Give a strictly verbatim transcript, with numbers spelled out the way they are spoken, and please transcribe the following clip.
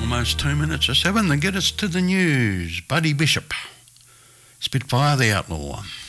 Almost two minutes of seven. Then get us to the news. Buddy Bishop, Spitfire the Outlaw.